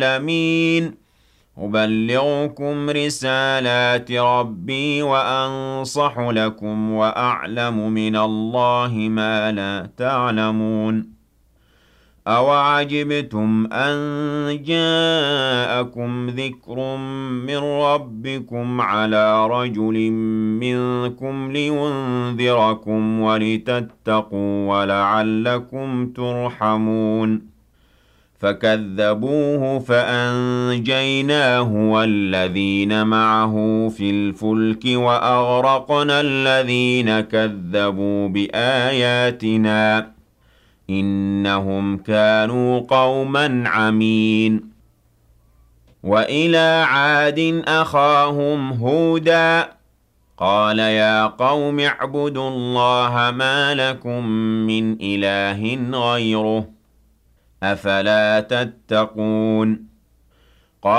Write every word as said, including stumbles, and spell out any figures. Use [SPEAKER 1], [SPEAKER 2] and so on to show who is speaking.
[SPEAKER 1] العالمين أبلغكم رسالات ربي وأنصح لكم وأعلم من الله ما لا تعلمون أَوَعَجِبْتُمْ أَن جَاءَكُمْ ذِكْرٌ مِّن رَّبِّكُمْ عَلَىٰ رَجُلٍ مِّنكُمْ لِيُنذِرَكُمْ وَلِتَتَّقُوا وَلَعَلَّكُمْ تُرْحَمُونَ فَكَذَّبُوهُ فَأَنجَيْنَاهُ وَالَّذِينَ مَعَهُ فِي الْفُلْكِ وَأَغْرَقْنَا الَّذِينَ كَذَّبُوا بِآيَاتِنَا إِنَّهُمْ كَانُوا قَوْمًا عَمِينَ وَإِلَىٰ عَادٍ أَخَاهُمْ هُودًا قَالَ يَا قَوْمِ اعْبُدُوا اللَّهَ مَا لَكُم مِّنْ إِلَٰهٍ غَيْرُهُ أَفَلَا تَتَّقُونَ